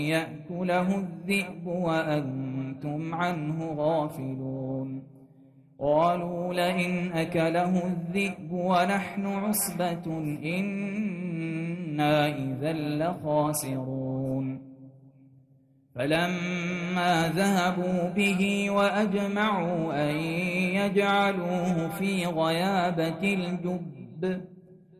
يأكله الذئب وأنتم عنه غافلون قالوا لئن أكله الذئب ونحن عصبة إنا إذا لخاسرون فلما ذهبوا به وأجمعوا أن يجعلوه في غيابة الجب